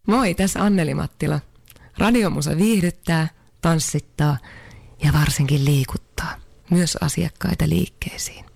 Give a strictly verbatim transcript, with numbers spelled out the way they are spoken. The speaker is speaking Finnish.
Moi, tässä Anneli Mattila. Radiomusa viihdyttää, tanssittaa ja varsinkin liikuttaa. Myös asiakkaita liikkeisiin.